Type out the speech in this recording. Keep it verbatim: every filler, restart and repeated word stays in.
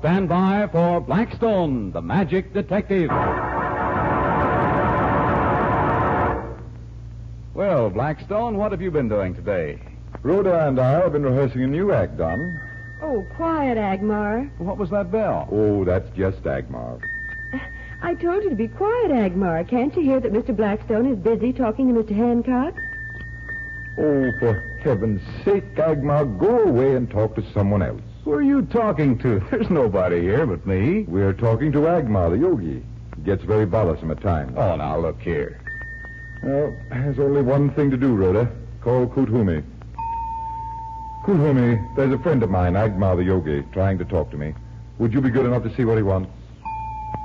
stand by for Blackstone, the Magic Detective. Well, Blackstone, what have you been doing today? Rhoda and I have been rehearsing a new act, Don. Oh, quiet, Agmar. What was that bell? Oh, that's just Agmar. I told you to be quiet, Agmar. Can't you hear that Mister Blackstone is busy talking to Mister Hancock? Oh, for heaven's sake, Agmar, go away and talk to someone else. Who are you talking to? There's nobody here but me. We're talking to Agmar, the yogi. He gets very bothersome at times. Oh, now, look here. Well, there's only one thing to do, Rhoda. Call Kuthumi. Kuthumi, there's a friend of mine, Agmar the yogi, trying to talk to me. Would you be good enough to see what he wants?